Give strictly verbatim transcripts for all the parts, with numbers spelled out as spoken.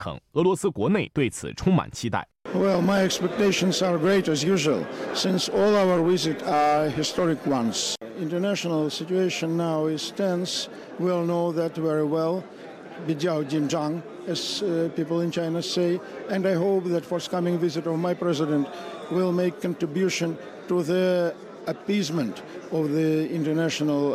肯俄罗斯国内对此充满期待。 Well, my expectations are great as usual, since all our visits are historic ones. International situation now is tense. We all know that very well. 比较紧张 as uh, people in China say, and I hope that forthcoming visit of my president will make contribution to the appeasement of the international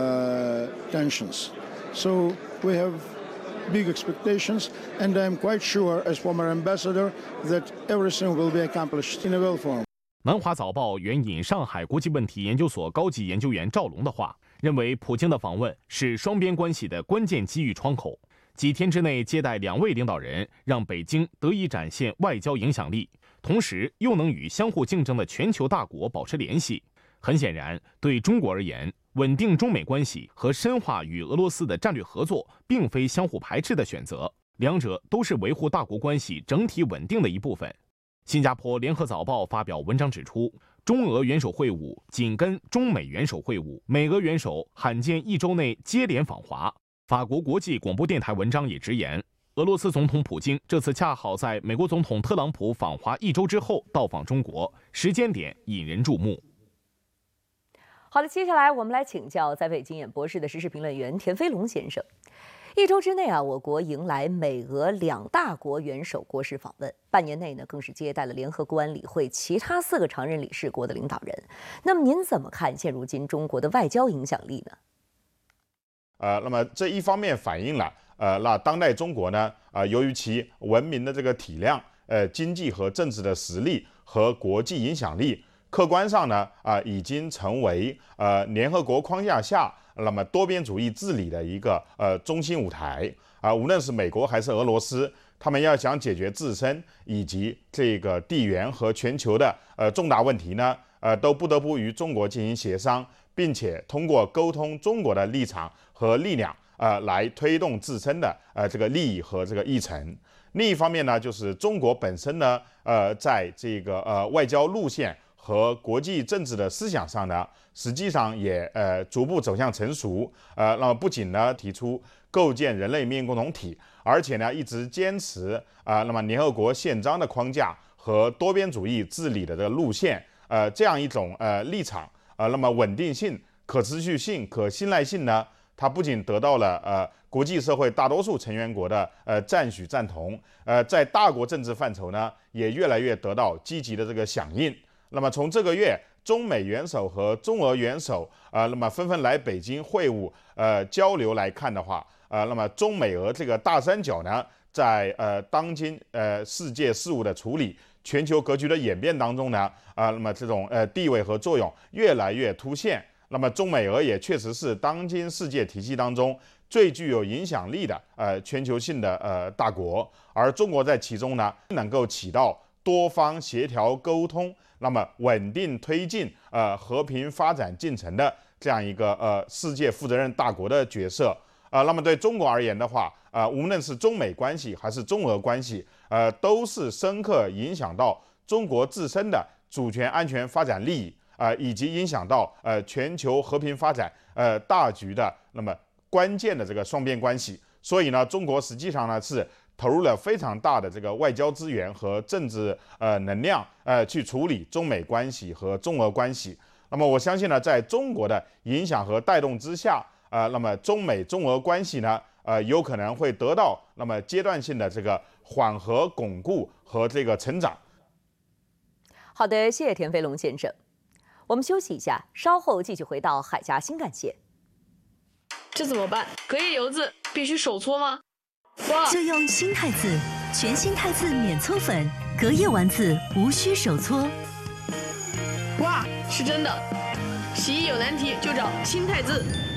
uh, tensions. So we have big expectations, and I'm quite sure, as former ambassador, that everything will be accomplished in a well form. 南华早报援引上海国际问题研究所高级研究员赵龙的话，认为普京的访问是双边关系的关键机遇窗口。几天之内接待两位领导人，让北京得以展现外交影响力，同时又能与相互竞争的全球大国保持联系。很显然，对中国而言，稳定中美关系和深化与俄罗斯的战略合作并非相互排斥的选择，两者都是维护大国关系整体稳定的一部分。新加坡联合早报发表文章指出，中俄元首会晤紧跟中美元首会晤，美俄元首罕见一周内接连访华。法国国际广播电台文章也直言，俄罗斯总统普京这次恰好在美国总统特朗普访华一周之后到访中国，时间点引人注目。 好的，接下来我们来请教在北京演博士的时事评论员田飞龙先生。一周之内啊，我国迎来美俄两大国元首国事访问，半年内呢，更是接待了联合国安理会其他四个常任理事国的领导人。那么您怎么看现如今中国的外交影响力呢？ 呃，那么这一方面反映了呃，那当代中国呢，呃，由于其文明的这个体量、呃，经济和政治的实力和国际影响力，客观上呢，啊、呃，已经成为呃联合国框架下那么多边主义治理的一个呃中心舞台啊、呃，无论是美国还是俄罗斯，他们要想解决自身以及这个地缘和全球的呃重大问题呢，呃，都不得不与中国进行协商，并且通过沟通中国的立场和力量，呃，来推动自身的呃这个利益和这个议程。另一方面呢，就是中国本身呢，呃，在这个呃外交路线和国际政治的思想上呢，实际上也呃逐步走向成熟。呃，那么不仅呢提出构建人类命运共同体，而且呢一直坚持啊、呃，那么联合国宪章的框架和多边主义治理的这个路线，呃，这样一种呃立场，呃，那么稳定性、可持续性、可信赖性呢，它不仅得到了呃国际社会大多数成员国的呃赞许赞同，呃，在大国政治范畴呢，也越来越得到积极的这个响应。那么从这个月中美元首和中俄元首呃，那么纷纷来北京会晤呃交流来看的话，呃，那么中美俄这个大三角呢，在呃当今呃世界事务的处理、全球格局的演变当中呢，啊、呃，那么这种呃地位和作用越来越凸显。那么中美俄也确实是当今世界体系当中最具有影响力的呃全球性的呃大国，而中国在其中呢，能够起到多方协调沟通，那么稳定推进呃和平发展进程的这样一个呃世界负责任大国的角色。呃，那么对中国而言的话，呃，无论是中美关系还是中俄关系，呃，都是深刻影响到中国自身的主权、安全、发展利益，呃，以及影响到呃全球和平发展呃大局的那么关键的这个双边关系。所以呢，中国实际上呢是投入了非常大的这个外交资源和政治呃能量，呃，去处理中美关系和中俄关系。那么我相信呢，在中国的影响和带动之下，呃，那么中美中俄关系呢，呃，有可能会得到那么阶段性的这个缓和、巩固和这个成长。 好的，谢谢田飞龙先生。我们休息一下，稍后继续回到海峡新干线。 这怎么办？隔夜油渍必须手搓吗？哇！ 就用新汰渍，全新汰渍免搓粉，隔夜丸子无需手搓。 哇，是真的！洗衣有难题就找新汰渍。